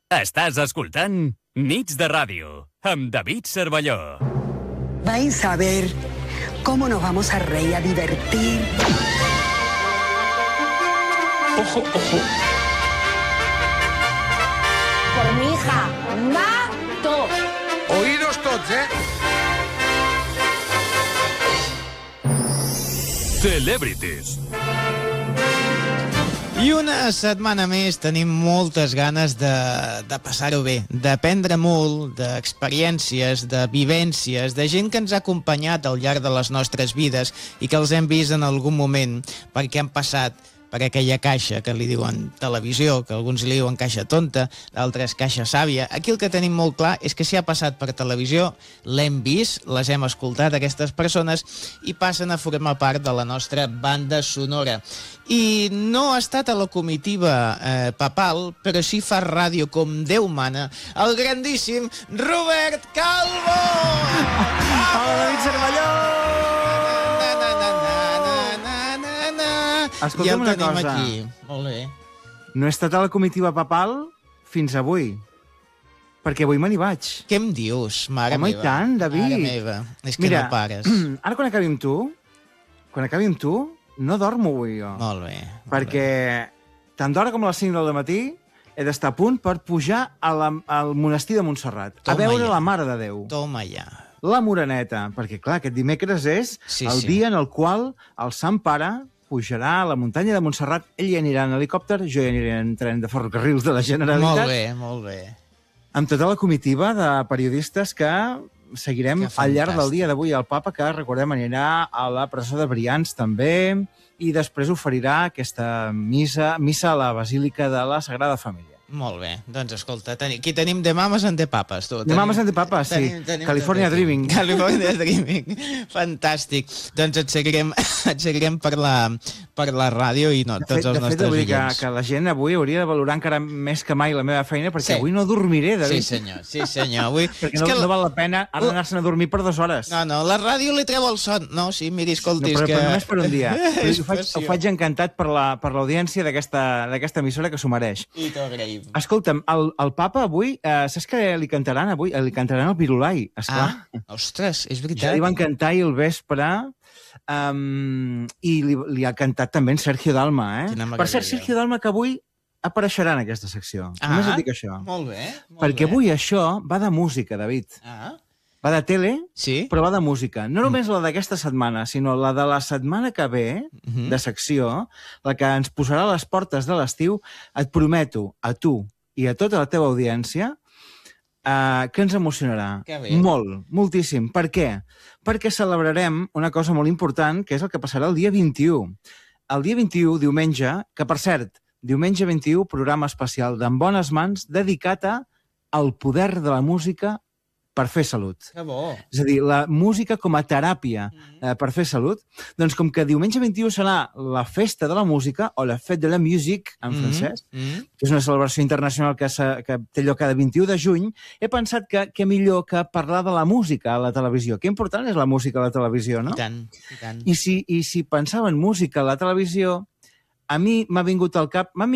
Estàs escoltant Nits de Ràdio, amb David Cervelló. Vais a ver cómo nos vamos a reír, a divertir. Ojo, ojo. Por mi hija, mato. Oídos tots, Celebrities. I una setmana més tenim moltes ganes de passar-ho bé, d'aprendre molt, d'experiències, de vivències, de gent que ens ha acompanyat al llarg de les nostres vides i que els hem vist en algun moment perquè han passat per aquella caixa que li diuen televisió, que alguns li diuen caixa tonta, d'altres caixa sàvia. Aquí el que tenim molt clar és que si ha passat per televisió, l'hem vist, les hem escoltat, aquestes persones, i passen a formar part de la nostra banda sonora. I no ha estat a la comitiva papal, però sí fa ràdio com Déu mana, el grandíssim Robert Calvo! Hola, David Cervelló! Escolta'm una cosa. Aquí. Molt bé. No he estat a la comitiva papal fins avui, perquè avui me n'hi vaig. Què em dius, mare Home, meva? i tant, David. Mare meva, és que Mira, no pares. Ara quan acabi amb tu, no dormo avui jo. Molt bé. Perquè tant d'hora com a les 5 del matí he d'estar a punt per pujar al monestir de Montserrat, a veure la Mare de Déu. Toma ja. La Moreneta, perquè clar, aquest dimecres és el dia en el qual el Sant Pare pujarà a la muntanya de Montserrat. Ell ja anirà en helicòpter, jo ja aniré en tren de ferrocarrils de la Generalitat. Molt bé, molt bé. Amb tota la comitiva de periodistes que seguirem al llarg del dia d'avui. El papa, que recordem, anirà a la presó de Brians també, i després oferirà aquesta missa a la Basílica de la Sagrada Família. Molt bé. Doncs escolta, aquí tenim de mames and de papes, tu. De mames and de papes, sí. California Dreaming. California Dreaming. Fantàstic. Doncs et seguirem per la ràdio i tots els nostres oients. De fet, que la gent avui hauria de valorar encara més que mai la meva feina, perquè avui no dormiré, David. Sí, senyor. Avui... perquè no val la pena ara anar-se'n a dormir per 2 hores. No, la ràdio li treu el son. No, sí, miri, escolti, és que... Però només per un dia. Ho faig encantat per l'audiència d'aquesta emissora, que s'ho mereix. I t'ho agraïm. Escolta'm, el papa avui, saps què li cantaran avui? Li cantaran el Pirulai, esclar. Ostres, és veritat. Ja li van cantar ahir al vespre, i li ha cantat també en Sergio Dalma, Per cert, Sergio Dalma, que avui apareixerà en aquesta secció. Només et dic això. Molt bé. Perquè avui això va de música, David. Va de tele, però va de música. No només la d'aquesta setmana, sinó la de la setmana que ve, de secció, la que ens posarà a les portes de l'estiu. Et prometo a tu i a tota la teva audiència que ens emocionarà. Molt, moltíssim. Per què? Perquè celebrarem una cosa molt important, que és el que passarà el dia 21. El dia 21, diumenge, que per cert, diumenge 21, programa especial d'En Bones Mans, dedicat al poder de la música per fer salut. Que bo. És a dir, la música com a teràpia per fer salut. Doncs com que diumenge 21 serà la festa de la música, o la fête de la musique, en francès, que és una celebració internacional que té lloc cada 21 de juny, he pensat que millor que parlar de la música a la televisió. Que important és la música a la televisió, no? I tant, i tant. I si pensava en música a la televisió, a mi m'han vingut al cap